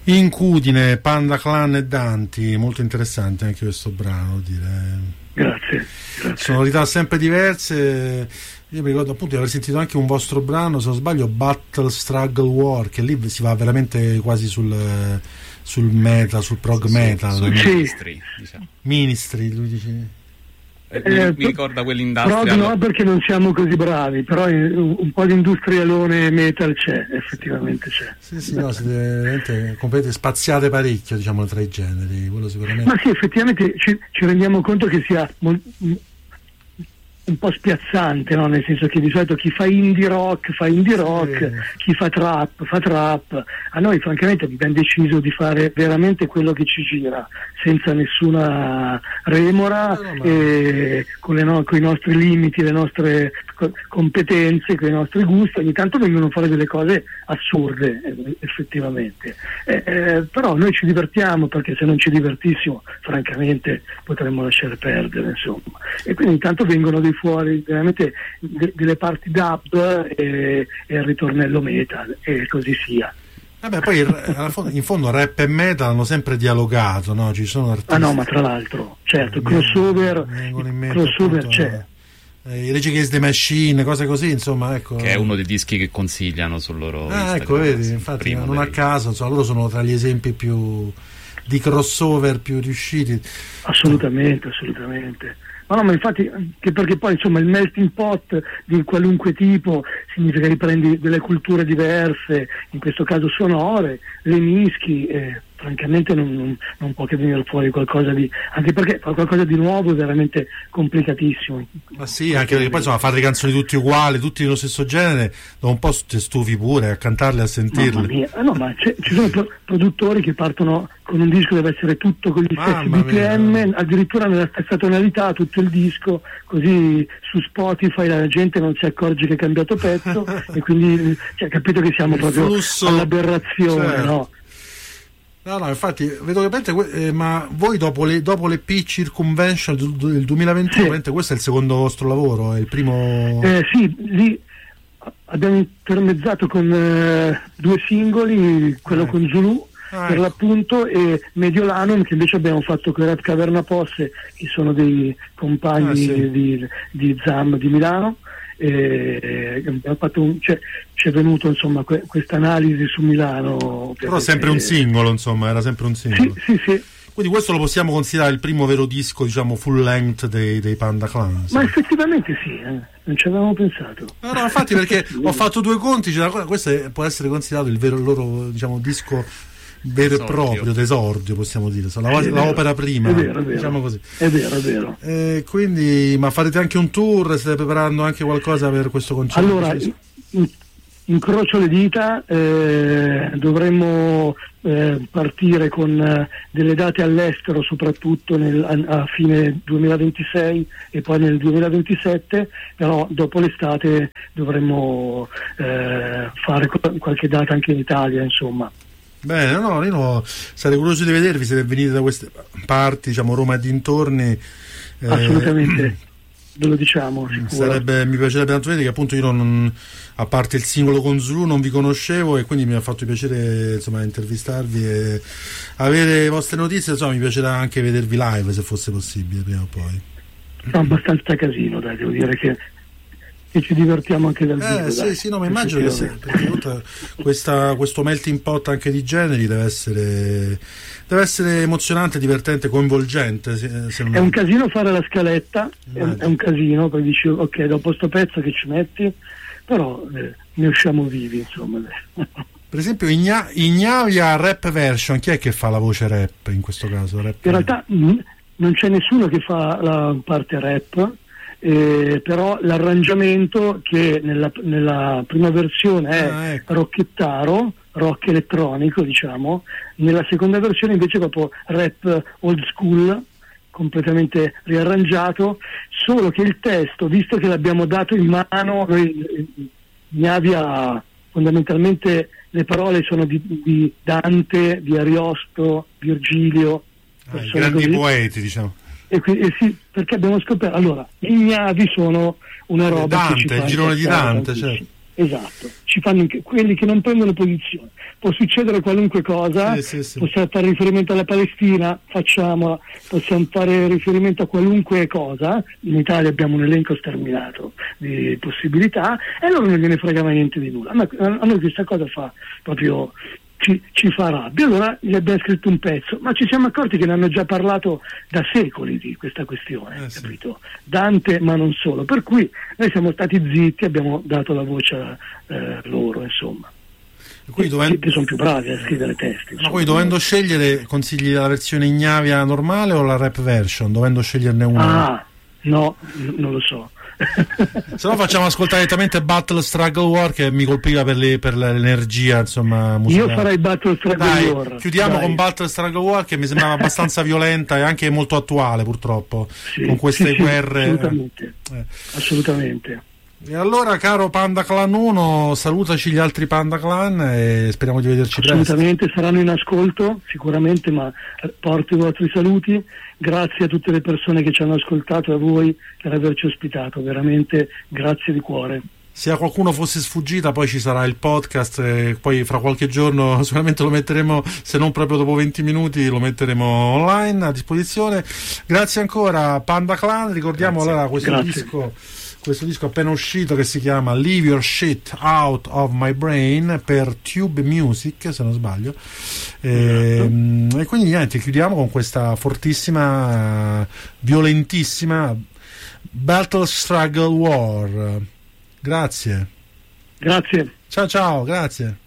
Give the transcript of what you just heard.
Incudine, Panda Clan e Danti, molto interessante anche questo brano, dire. Grazie. Sonorità sempre diverse. Io mi ricordo appunto di aver sentito anche un vostro brano, se non sbaglio, Battle Struggle War, che lì si va veramente quasi sul metal, sul prog metal. Ministry, diciamo. Ministry, lui dice. Mi ricorda quell'industrial. Prog no, perché non siamo così bravi, però un po' di industrialone metal c'è, effettivamente c'è. Sì, no, siete veramente spaziate parecchio, diciamo, tra i generi, quello sicuramente. Ma sì, effettivamente ci rendiamo conto che sia un po' spiazzante, no? Nel senso che di solito chi fa indie rock, chi fa trap. A noi francamente abbiamo deciso di fare veramente quello che ci gira, senza nessuna remora, e con i nostri limiti, le nostre competenze, con i nostri gusti. Ogni tanto vengono fuori delle cose assurde, effettivamente, però noi ci divertiamo, perché se non ci divertissimo francamente potremmo lasciare perdere, insomma. E quindi intanto vengono fuori veramente delle parti dub e il ritornello metal, e così sia. Vabbè, poi in fondo rap e metal hanno sempre dialogato, no? Ci sono artisti. Ah no, ma tra l'altro, certo, crossover c'è. I Rage Against the Machine, cose così, insomma, ecco. Che è uno dei dischi che consigliano sul loro Instagram. Ecco, vedi, infatti non a caso, insomma, loro sono tra gli esempi più di crossover più riusciti. Assolutamente. Ma no, ma infatti, che perché poi insomma il melting pot di qualunque tipo significa che prendi delle culture diverse, in questo caso sonore, le mischi, francamente non può che venire fuori qualcosa di, anche perché fare qualcosa di nuovo è veramente complicatissimo. Ma sì, anche perché poi insomma fare le canzoni tutti uguali, tutti dello stesso genere, da un po' ti stufi pure a cantarle, a sentirle. No, ma ci sono produttori che partono con un disco, deve essere tutto con gli stessi BPM, addirittura nella stessa tonalità, tutto il disco, così su Spotify la gente non si accorge che è cambiato pezzo e quindi capito che siamo proprio all'aberrazione, certo. No? No, infatti vedo che ma voi dopo le P Circumvention del 2021, sì. Questo è il secondo vostro lavoro, è il primo? Sì, lì abbiamo intermezzato con 2 singoli, quello con Zulu per l'appunto, e Mediolanum, che invece abbiamo fatto con Rap Caverna Posse, che sono dei compagni di ZAM di Milano. Abbiamo fatto ci è venuto insomma questa analisi su Milano, però sempre un singolo, insomma, era sempre un singolo. Sì. Quindi questo lo possiamo considerare il primo vero disco, diciamo, full length dei Panda Clan. Ma effettivamente sì, non ci avevamo pensato. No, infatti, perché ho fatto 2 conti, questo può essere considerato il vero loro, diciamo, disco vero e proprio, d'esordio, possiamo dire, la opera prima, è vero. diciamo così. È vero. Quindi, ma farete anche un tour? State preparando anche qualcosa per questo concerto? Allora, incrocio le dita, dovremmo partire con delle date all'estero, soprattutto a fine 2026 e poi nel 2027, però dopo l'estate dovremmo fare qualche data anche in Italia, insomma. Bene, io sarei curioso di vedervi se venite da queste parti, diciamo Roma e dintorni. Assolutamente, ve lo diciamo, sicuro. Mi piacerebbe tanto vedere, che appunto io non, a parte il singolo con Zulu, non vi conoscevo, e quindi mi ha fatto piacere, insomma, intervistarvi e avere le vostre notizie. Insomma, mi piacerà anche vedervi live, se fosse possibile, prima o poi. Fa abbastanza casino, dai, devo dire che ci divertiamo anche dal vivo. Sì, no, ma immagino che perché questo melting pot anche di generi deve essere emozionante, divertente, coinvolgente. È un casino fare la scaletta, è un casino, poi dici ok, dopo sto pezzo che ci metti, però ne usciamo vivi, insomma. Per esempio Ignavia Rap Version, chi è che fa la voce rap in questo caso? In realtà non c'è nessuno che fa la parte rap. Però l'arrangiamento, che nella prima versione è rocchettaro, rock elettronico, diciamo, nella seconda versione invece è proprio rap old school, completamente riarrangiato, solo che il testo, visto che l'abbiamo dato in mano, Ignavia, fondamentalmente le parole sono di Dante, di Ariosto, Virgilio, i grandi poeti, diciamo. E sì, perché abbiamo scoperto, allora, gli Ignavi sono una roba Dante, il girone di Dante, certo. Esatto, ci fanno quelli che non prendono posizione. può succedere qualunque cosa, possiamo fare riferimento alla Palestina, facciamola, possiamo fare riferimento a qualunque cosa, in Italia abbiamo un elenco sterminato di possibilità e loro non gliene frega mai niente di nulla. A noi questa cosa fa proprio... Ci fa rabbia. Allora gli abbiamo scritto un pezzo, ma ci siamo accorti che ne hanno già parlato da secoli di questa questione, capito? Dante, ma non solo, per cui noi siamo stati zitti, abbiamo dato la voce a loro, insomma. Che sono più bravi a scrivere testi. Ma poi dovendo scegliere, consigli la versione Ignavia normale o la rap version? Dovendo sceglierne una? No, non lo so. Se no facciamo ascoltare direttamente Battle Struggle War, che mi colpiva per l'energia, insomma, musicale. Io farei Battle Struggle War. Chiudiamo con Battle Struggle War, che mi sembrava abbastanza violenta e anche molto attuale, purtroppo, con queste guerre. Assolutamente. E allora, caro Panda Clan 1, salutaci gli altri Panda Clan e speriamo di vederci presto. Assolutamente, saranno in ascolto sicuramente, ma porto i vostri saluti. Grazie a tutte le persone che ci hanno ascoltato e a voi per averci ospitato, veramente grazie di cuore. Se a qualcuno fosse sfuggita, poi ci sarà il podcast e poi fra qualche giorno sicuramente lo metteremo, se non proprio dopo 20 minuti lo metteremo online a disposizione. Grazie ancora Panda Clan, ricordiamo allora questo disco appena uscito che si chiama Leave Your Shit Out of My Brain per Tube Music, se non sbaglio, e quindi niente, chiudiamo con questa fortissima, violentissima Battle Struggle War. Grazie. Ciao, grazie.